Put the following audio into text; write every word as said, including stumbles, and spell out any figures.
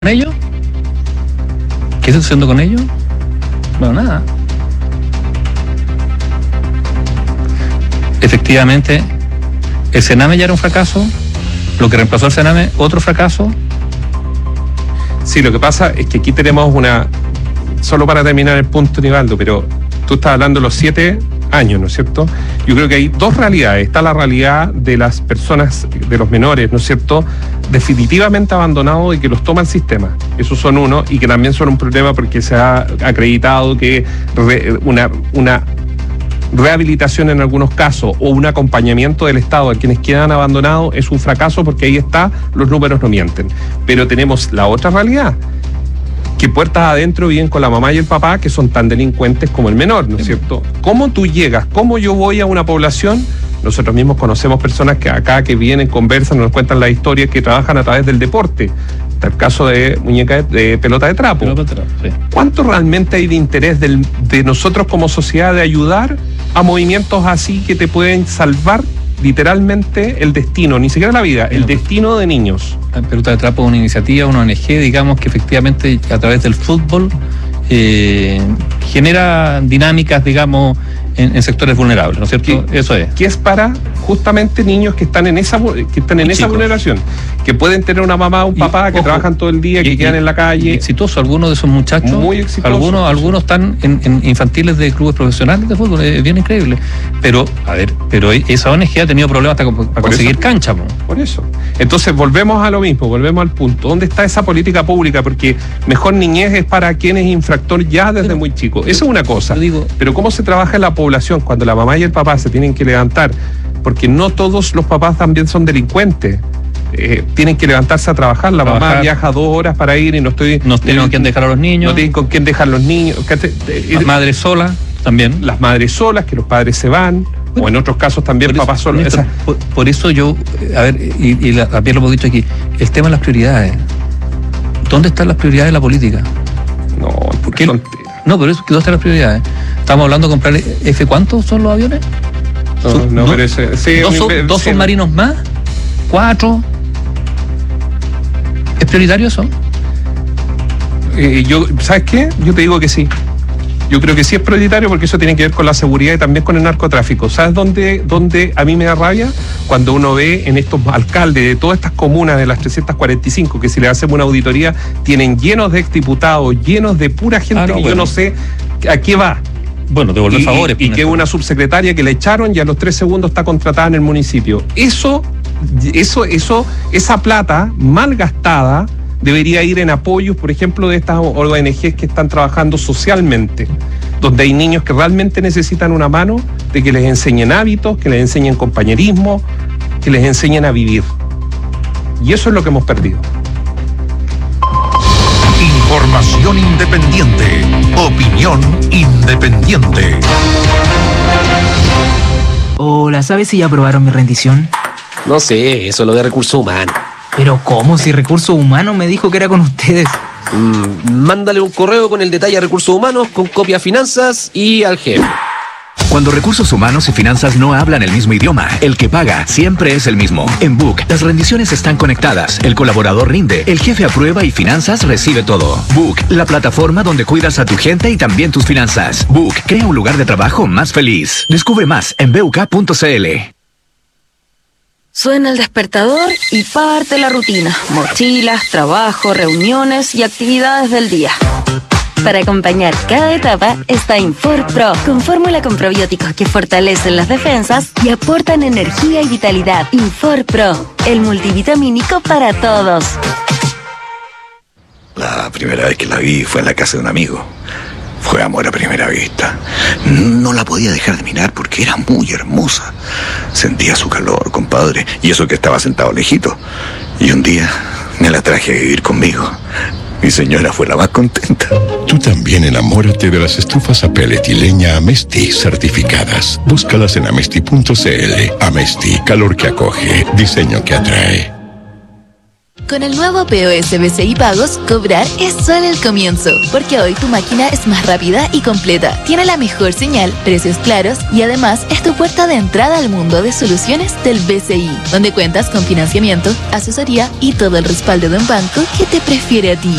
ellos? ¿Qué estás haciendo con ellos? Bueno, nada. Efectivamente, el Sename ya era un fracaso, lo que reemplazó al Sename, otro fracaso. Sí, lo que pasa es que aquí tenemos una, solo para terminar el punto, Nivaldo, pero tú estás hablando de los siete años, ¿no es cierto? Yo creo que hay dos realidades. Está la realidad de las personas, de los menores, ¿no es cierto?, definitivamente abandonados y que los toma el sistema. Esos son uno, y que también son un problema porque se ha acreditado que re, una, una rehabilitación en algunos casos o un acompañamiento del Estado a quienes quedan abandonados es un fracaso, porque ahí está, los números no mienten. Pero tenemos la otra realidad, que puertas adentro viven con la mamá y el papá, que son tan delincuentes como el menor, ¿no es cierto? ¿Cómo tú llegas? ¿Cómo yo voy a una población? Nosotros mismos conocemos personas que acá que vienen, conversan, nos cuentan la historia, que trabajan a través del deporte. Está el caso de muñeca de, de pelota de trapo. Pelota de trapo, sí. ¿Cuánto realmente hay de interés del, de nosotros como sociedad de ayudar a movimientos así que te pueden salvar literalmente el destino, ni siquiera la vida, el destino de niños? La pelota de trapo es una iniciativa, una O N G, digamos, que efectivamente a través del fútbol eh, genera dinámicas, digamos, en, en sectores vulnerables, ¿no es cierto? Que, Eso es. Que es para justamente niños que están en esa que están en esa vulneración, que pueden tener una mamá o un papá y, que ojo, trabajan todo el día, que y, quedan y, en la calle. Exitoso, algunos de esos muchachos, muy exitosos. Algunos, algunos están en, en infantiles de clubes profesionales de fútbol, es bien increíble. Pero, a ver, pero esa O N G ha tenido problemas hasta para por conseguir eso, cancha. ¿no? Por eso. Entonces volvemos a lo mismo, volvemos al punto. ¿Dónde está esa política pública? Porque mejor niñez es para quien es infractor ya desde pero, muy chico. Eso es una cosa. Digo, pero ¿cómo se trabaja en la población cuando la mamá y el papá se tienen que levantar? Porque no todos los papás también son delincuentes. Eh, tienen que levantarse a trabajar. La trabajar. mamá viaja dos horas para ir y no estoy... No tienen con quién dejar a los niños. No tienen con quién dejar los niños. Las madres solas también. Las madres solas, que los padres se van. Bueno, o en otros casos también papás solos. Esa... Por, por eso yo, a ver, y, y la, también lo hemos dicho aquí, el tema de las prioridades. ¿Dónde están las prioridades de la política? No, porque son... No, pero eso, ¿dónde están las prioridades? Estamos hablando de comprar F, ¿cuántos son los aviones? No, no, no pero ese, sí, ¿Dos, un, dos sí. submarinos más? ¿Cuatro? ¿Es prioritario eso? Eh, yo, ¿sabes qué? Yo te digo que sí. Yo creo que sí es prioritario, porque eso tiene que ver con la seguridad y también con el narcotráfico. ¿Sabes dónde, dónde a mí me da rabia? Cuando uno ve en estos alcaldes de todas estas comunas, de las trescientas cuarenta y cinco, que si le hacemos una auditoría, tienen llenos de exdiputados, llenos de pura gente ah, no, que bueno. yo no sé a qué va. Bueno, devolver y, favores. Y, y que una subsecretaria que le echaron y a los tres segundos está contratada en el municipio. Eso, eso, eso, esa plata mal gastada debería ir en apoyos, por ejemplo, de estas O N Ges que están trabajando socialmente, donde hay niños que realmente necesitan una mano, de que les enseñen hábitos, que les enseñen compañerismo, que les enseñen a vivir. Y eso es lo que hemos perdido. Información independiente. Opinión independiente. Hola, ¿sabes si ya aprobaron mi rendición? No sé, eso es lo de recursos humanos. ¿Pero cómo? Si Recursos Humanos me dijo que era con ustedes. Mm, mándale un correo con el detalle a Recursos Humanos, con copia a Finanzas y al jefe. Cuando Recursos Humanos y Finanzas no hablan el mismo idioma, el que paga siempre es el mismo. En Book, las rendiciones están conectadas, el colaborador rinde, el jefe aprueba y Finanzas recibe todo. Book, la plataforma donde cuidas a tu gente y también tus finanzas. Book, crea un lugar de trabajo más feliz. Descubre más en b u k punto c l. Suena el despertador y parte la rutina. Mochilas, trabajo, reuniones y actividades del día. Para acompañar cada etapa está Infor Pro, con fórmula con probióticos que fortalecen las defensas y aportan energía y vitalidad. Infor Pro, el multivitamínico para todos. La primera vez que la vi fue en la casa de un amigo. Fue amor a primera vista. No la podía dejar de mirar porque era muy hermosa. Sentía su calor, compadre, y eso que estaba sentado lejito. Y un día me la traje a vivir conmigo. Mi señora fue la más contenta. Tú también enamórate de las estufas a pellet y leña Amesti certificadas. Búscalas en amesti punto c l. Amesti, calor que acoge, diseño que atrae. Con el nuevo P O S B C I Pagos, cobrar es solo el comienzo, porque hoy tu máquina es más rápida y completa, tiene la mejor señal, precios claros y además es tu puerta de entrada al mundo de soluciones del B C I, donde cuentas con financiamiento, asesoría y todo el respaldo de un banco que te prefiere a ti.